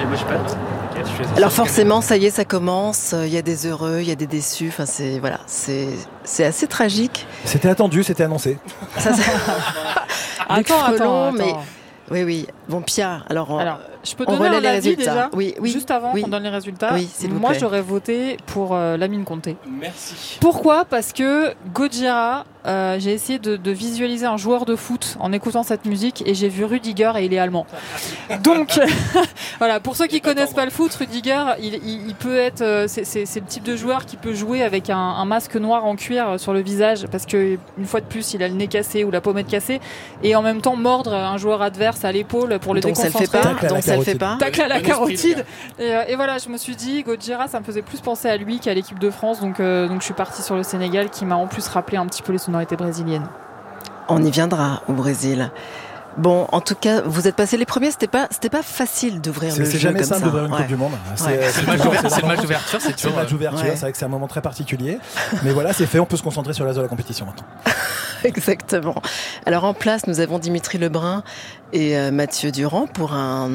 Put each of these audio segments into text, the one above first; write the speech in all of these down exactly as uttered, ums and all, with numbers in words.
moi j'ai pas de notes. Alors forcément, ça y est, ça commence. Il y a des heureux, il y a des déçus. Enfin, c'est voilà, c'est c'est assez tragique. C'était attendu, c'était annoncé. Ça, ça... attends, Frelon, attends, mais attends. oui, oui. Bon, Pierre. Alors, on, Alors, je peux on donner relaie un les avis résultats. déjà. Oui, oui. Juste avant oui. qu'on donne les résultats. Oui, s'il vous moi, plaît. j'aurais voté pour euh, Lamine Conté. Merci. Pourquoi ? Parce que Gojira, euh, j'ai essayé de, de visualiser un joueur de foot en écoutant cette musique et j'ai vu Rudiger et il est allemand. Donc, voilà, pour ceux qui connaissent pas le foot, Rudiger, il, il, il peut être, euh, c'est, c'est, c'est le type de joueur qui peut jouer avec un, un masque noir en cuir sur le visage parce que une fois de plus, il a le nez cassé ou la pommette cassée et en même temps mordre un joueur adverse à l'épaule pour le donc ça le déconcentrer. fait pas. Donc ça le fait pas. Tacle à la Bon esprit, carotide. Et, euh, et voilà, je me suis dit, Gojira, ça me faisait plus penser à lui qu'à l'équipe de France. Donc, euh, donc je suis partie sur le Sénégal qui m'a en plus rappelé un petit peu les sonorités brésiliennes. On y viendra au Brésil. Bon, en tout cas, vous êtes passés les premiers. C'était pas, c'était pas facile d'ouvrir C'est, le c'est jeu jamais comme simple ça. d'ouvrir une Ouais. Coupe du Monde. C'est, Ouais. c'est C'est le match toujours- d'ouverture, c'est c'est le match vraiment- d'ouverture, c'est C'est toujours. le match d'ouverture, Ouais. c'est vrai que c'est un moment très particulier. Mais voilà, c'est fait, on peut se concentrer sur le reste de la compétition maintenant. Exactement. Alors en place, nous avons Dimitri Lebrun et euh, Mathieu Durand pour un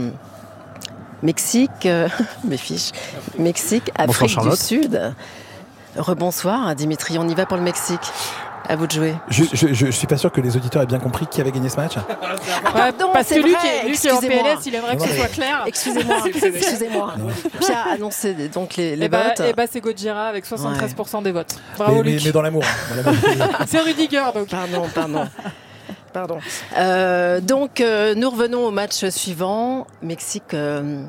Mexique, euh, mes fiches, Mexique, Afrique du Charlotte. Sud. Rebonsoir, Dimitri. On y va pour le Mexique. À vous de jouer. Je, je, je suis pas sûr que les auditeurs aient bien compris qui avait gagné ce match. Pardon, parce c'est que lui, vrai, qui est, lui qui est en P excusez-moi. L S, il aimerait que ce soit clair. Excusez-moi, excusez-moi. Pierre a annoncé donc les, les Et bah, votes. et bah, c'est Gojira avec soixante-treize pour cent des votes. Mais, Bravo, mais, Luc. mais dans l'amour. hein, dans l'amour. C'est Rudiger, donc. Pardon, pardon. Pardon. Euh, donc, euh, nous revenons au match suivant. Mexique. euh,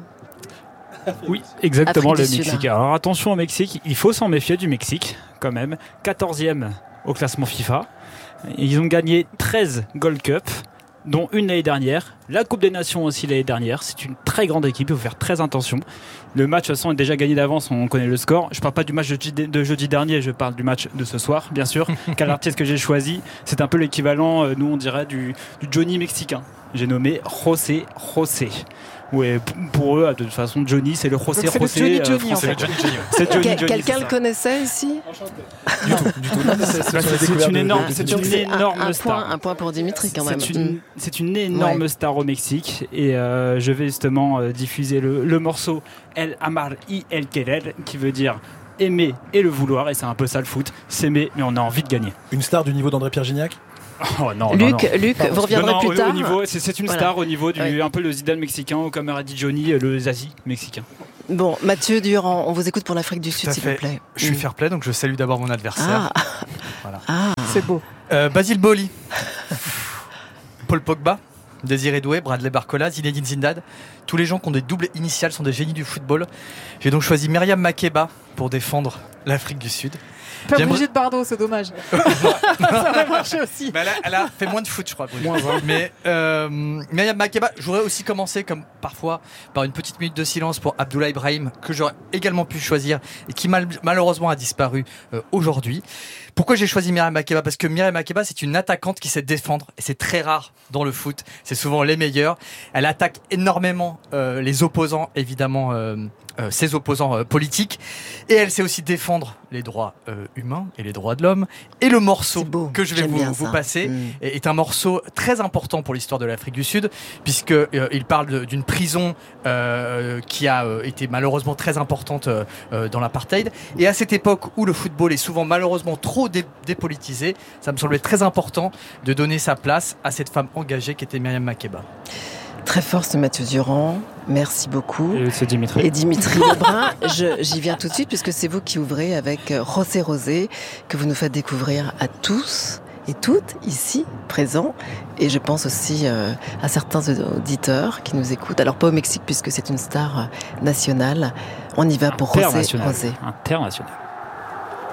Oui, exactement, Afrique le du Sud. Mexique. Alors attention au Mexique, il faut s'en méfier du Mexique, quand même. quatorzième au classement FIFA. Ils ont gagné treize Gold Cup, dont une l'année dernière. La Coupe des Nations aussi l'année dernière. C'est une très grande équipe, il faut faire très attention. Le match, de toute façon, est déjà gagné d'avance, on connaît le score. Je ne parle pas du match de jeudi, de jeudi dernier, je parle du match de ce soir, bien sûr. Quel artiste que j'ai choisi, c'est un peu l'équivalent, euh, nous on dirait, du, du Johnny mexicain. J'ai nommé José José. Ouais, p- pour eux, de toute façon, Johnny, c'est le José Donc, c'est le José. Johnny euh, Johnny, en français. fait. C'est Johnny quel- Johnny. Quelqu'un c'est le ça. connaissait ici? Du tout, du tout. C'est, Bah, c'est- c'est une énorme, c'est Donc, une c'est un- énorme un, star. point, un point pour Dimitri quand même. C'est une, c'est une énorme Ouais. star au Mexique et euh, je vais justement euh, diffuser le, le morceau El Amar y El Querer qui veut dire aimer et le vouloir et c'est un peu ça le foot, s'aimer mais on a envie de gagner. Une star du niveau d'André-Pierre Gignac. Oh non, non, Luc, non. Luc, vous reviendrez Non, non, plus au- tard. Au niveau, c'est, c'est une Voilà. star au niveau du Ouais. un peu le Zidane mexicain ou comme a dit Johnny le Zazie mexicain. Bon, Mathieu Durand, on vous écoute pour l'Afrique du Sud, à s'il fait. vous plaît. Je suis Mm. fair play, donc je salue d'abord mon adversaire. Ah, Voilà. ah. C'est beau. Euh, Basile Boli, Paul Pogba, Désiré Doué, Bradley Barcola, Zinedine Zidane. Tous les gens qui ont des doubles initiales sont des génies du football. J'ai donc choisi Myriam Makeba pour défendre l'Afrique du Sud. Pas J'aimerais- Brigitte Bardot, c'est dommage. Ça va marcher aussi. Mais elle, a, elle a fait moins de foot, je crois. Brigitte. Mais euh, Myriam Makeba, j'aurais aussi commencé, comme parfois, par une petite minute de silence pour Abdoulaye Ibrahim, que j'aurais également pu choisir et qui mal- malheureusement a disparu euh, aujourd'hui. Pourquoi j'ai choisi Myriam Makeba ? Parce que Myriam Makeba, c'est une attaquante qui sait défendre et c'est très rare dans le foot. C'est souvent les meilleurs. Elle attaque énormément euh, les opposants, évidemment. Euh, Euh, ses opposants euh, politiques et elle sait aussi défendre les droits euh, humains et les droits de l'homme et le morceau C'est beau. que je vais J'aime vous, bien vous ça. passer Mm. est est un morceau très important pour l'histoire de l'Afrique du Sud puisque euh, il parle de- d'une prison euh, qui a euh, été malheureusement très importante euh, euh, dans l'apartheid et à cette époque où le football est souvent malheureusement trop dé- dépolitisé, ça me semblait très important de donner sa place à cette femme engagée qui était Myriam Makeba. Très fort ce Mathieu Durand, merci beaucoup. Et c'est Dimitri. Et Dimitri Lebrun, je, j'y viens tout de suite puisque c'est vous qui ouvrez avec euh, José Rosé, que vous nous faites découvrir à tous et toutes ici présents. Et je pense aussi euh, à certains auditeurs qui nous écoutent. Alors pas au Mexique puisque c'est une star euh, nationale. On y va pour José International. Rosé. International.